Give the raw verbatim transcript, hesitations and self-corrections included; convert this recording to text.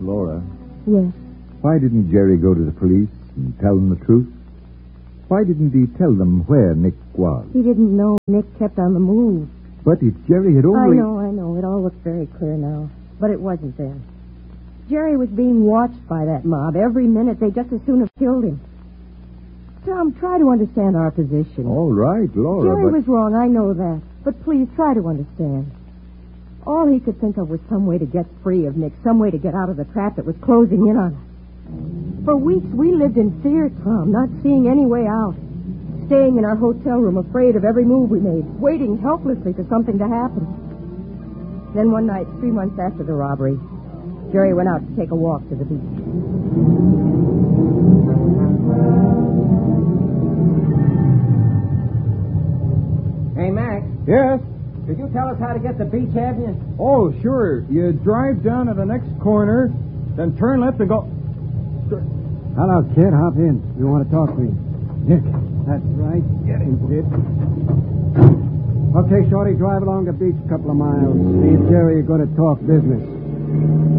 Laura. Yes. Why didn't Jerry go to the police and tell them the truth? Why didn't he tell them where Nick was? He didn't know Nick kept on the move. But if Jerry had only... I know, I know. It all looks very clear now. But it wasn't then. Jerry was being watched by that mob. Every minute, they just as soon have killed him. Tom, try to understand our position. All right, Laura, Jerry but... was wrong, I know that. But please, try to understand. All he could think of was some way to get free of Nick, some way to get out of the trap that was closing in on us. For weeks, we lived in fear, Tom, not seeing any way out. Staying in our hotel room, afraid of every move we made, waiting helplessly for something to happen. Then one night, three months after the robbery, Jerry went out to take a walk to the beach. Hey, Max. Yes? Could you tell us how to get to Beach Avenue? Oh, sure. You drive down to the next corner, then turn left and go... Hello, kid. Hop in. You want to talk to me? Nick. That's right. Get in, kid. Okay, Shorty, drive along the beach a couple of miles. Me and Jerry are going to talk business.